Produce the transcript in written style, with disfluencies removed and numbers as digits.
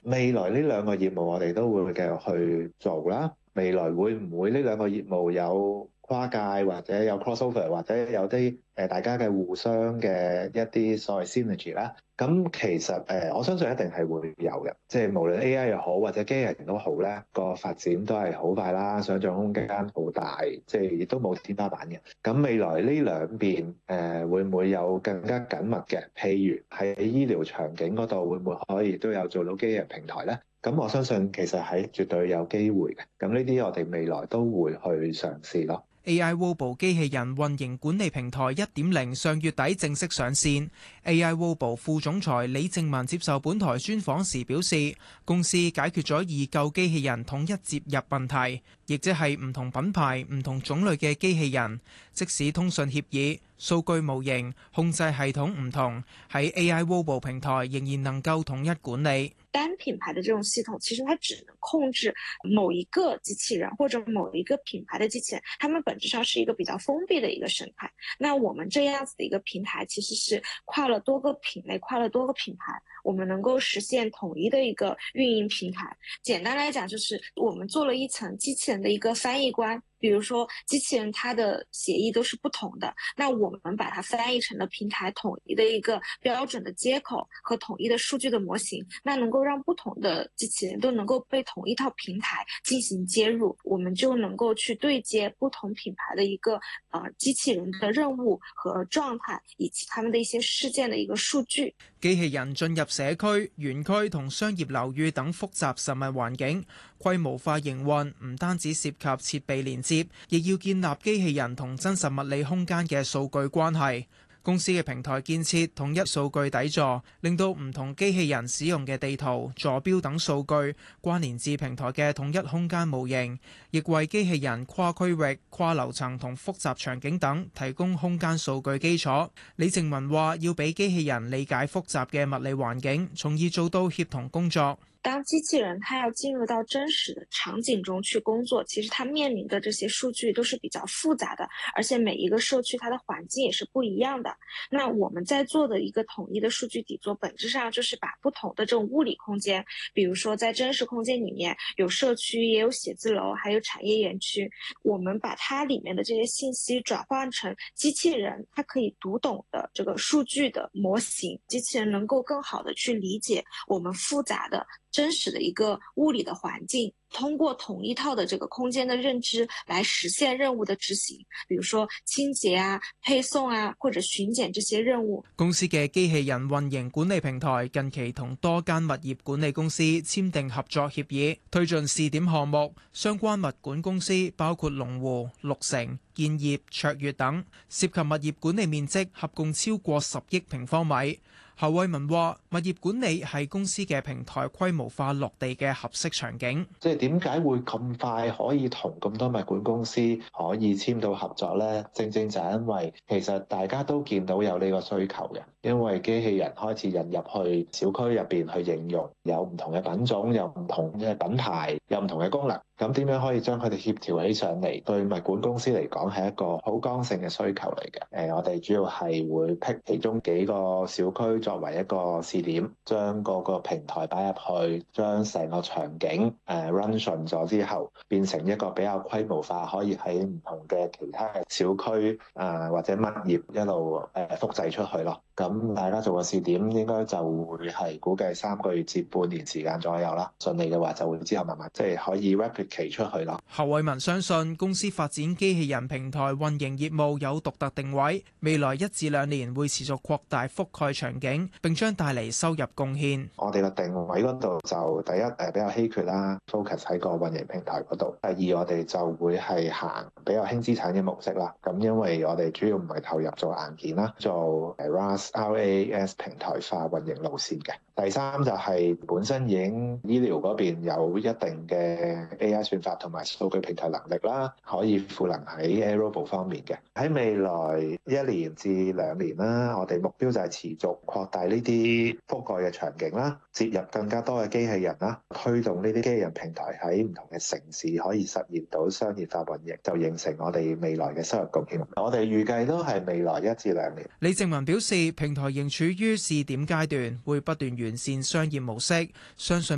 未來呢兩個業務我哋都會繼續去做啦。未來會唔會呢兩個業務有跨界或者有 crossover 或者有啲大家嘅互相嘅一啲所謂 synergy 啦？咁其實我相信一定係會有嘅，即係無論 AI 又好或者機器人都好咧，個發展都係好快啦，想像空間好大，即係亦都冇天花板嘅。咁未來呢兩邊會唔會有更加緊密嘅？譬如喺醫療場景嗰度，會唔會可以都有做到機器人平台咧？咁我相信其實係絕對有機會嘅。咁呢啲我哋未來都會去嘗試咯。 AI Robo 機器人運營管理平台1.0上月底正式上線。AI Robo 副總裁李正文接受本台專訪時表示，公司解決咗易購機器人統一接入問題，亦即係唔同品牌、唔同種類嘅機器人，即使通訊協議、數據模型、控制系統唔同，喺 AI Robo 平台仍然能夠統一管理。 單品牌的這種系統，其實它只能控制某一個機器人或者某一個品牌的機器人，它們本質上是一個比較封閉的一個生態。那我們這樣子的一個平台，其實是跨了多個品類、跨了多個品牌，我們能夠實現統一的一個運營平台。簡單來講，就是我們做了一層機器人的一個翻譯官。比如說機器人它的協議都是不同的，那我們把它翻譯成了平台統一的一個標準的接口和統一的數據的模型，那能夠讓不同的機器人都能夠被同一套平台進行接入，我們就能夠去對接不同品牌的一個機器人的任務和狀態，以及他們的一些事件的一個數據。 機器人進入社區、園區同商業樓宇等複雜實物環境，規模化營運唔單止涉及設備連接，亦要建立機器人同真實物理空間嘅數據關係。公司嘅平台建設統一數據底座，令到唔同機器人使用嘅地圖、坐標等數據關聯至平台嘅統一空間模型，亦為機器人跨區域、跨樓層同複雜場景等提供空間數據基礎。李正文話：要俾機器人理解複雜嘅物理環境，從而做到協同工作。 當機器人它要進入到真實的場景中去工作，其實它面臨的這些數據都是比較複雜的，而且每一個社區它的環境也是不一樣的。那我們在做的一個統一的數據底座，本質上就是把不同的這種物理空間，比如說在真實空間裡面有社區，也有寫字樓，還有產業園區，我們把它裡面的這些信息轉換成機器人它可以讀懂的這個數據的模型，機器人能夠更好的去理解我們複雜的真實的一個物理的環境，通過同一套的這個空間的認知來實現任務的執行，比如說清潔啊、配送啊或者巡檢這些任務。 公司嘅機器人運營管理平台近期同多間物業管理公司簽訂合作協議，推進試點項目。相關物管公司包括龍湖、綠城、建業、卓越等，涉及物業管理面積合共超過10億平方米。侯偉文話：物業管理係公司嘅平台規模化落地嘅合適場景。 即係點解會咁快可以同咁多物管公司可以簽到合作呢？正正就係因為其實大家都見到有呢個需求嘅，因為機器人開始引入去小區入邊去應用，有唔同嘅品種，有唔同嘅品牌，有唔同嘅功能。咁點樣可以將佢哋協調起上嚟？對物管公司嚟講係一個好剛性嘅需求嚟嘅。我哋主要係會 pick 其中幾個小區作為一個試點，將嗰個平台擺入去，將成個場景run 順咗之後，變成一個比較規模化，可以喺唔同嘅其他嘅小區或者物業一路複製出去咯。咁大家做個試點，應該就會係估計3個月至半年時間左右啦。順利嘅話，就會之後慢慢即係可以 replicate 出去咯。 侯偉文相信公司發展機器人平台運營業務有獨特定位，未來1至2年會持續擴大覆蓋場景，並將帶嚟收入貢獻。 我哋個定位嗰度就第一比較稀缺啦 ，focus 喺個運營平台嗰度。第二我哋就會係行比較輕資產嘅模式啦。咁因為我哋主要唔係投入做硬件啦，做 RAS 平台化運營路線嘅。第三就係本身已經醫療嗰邊有一定嘅 AI 算法同埋數據平台能力啦，可以賦能喺 AI Robo 方面嘅。喺未來1年至2年啦，我哋目標就係持續擴大呢啲覆蓋嘅場景啦，接入更加多嘅機器人啦，推動呢啲機器人平台喺唔同嘅城市可以實現到商業化運營，就形成我哋未來嘅收入貢獻。我哋預計都係未來1至2年。 李正文表示，平台仍處於試點階段，會不斷完善商業模式，相信